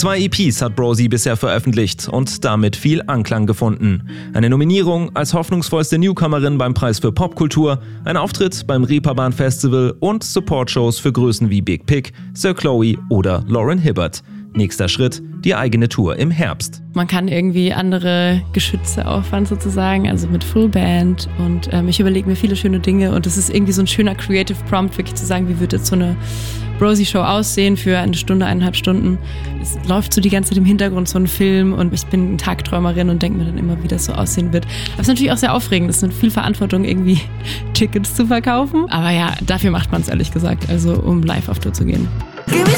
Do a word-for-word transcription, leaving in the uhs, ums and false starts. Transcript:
Zwei E Ps hat Brosie bisher veröffentlicht und damit viel Anklang gefunden. Eine Nominierung als hoffnungsvollste Newcomerin beim Preis für Popkultur, ein Auftritt beim Reeperbahn Festival und Support-Shows für Größen wie Big Pig, Sir Chloe oder Lauren Hibbert. Nächster Schritt, die eigene Tour im Herbst. Man kann irgendwie andere Geschütze auffahren sozusagen, also mit Fullband und ähm, ich überlege mir viele schöne Dinge und es ist irgendwie so ein schöner Creative Prompt, wirklich zu sagen, wie wird jetzt so eine Brosie-Show aussehen für eine Stunde, eineinhalb Stunden. Es läuft so die ganze Zeit im Hintergrund so ein Film und ich bin eine Tagträumerin und denke mir dann immer, wie das so aussehen wird. Aber es ist natürlich auch sehr aufregend, es ist mit viel Verantwortung, irgendwie Tickets zu verkaufen. Aber ja, dafür macht man es ehrlich gesagt, also um live auf Tour zu gehen.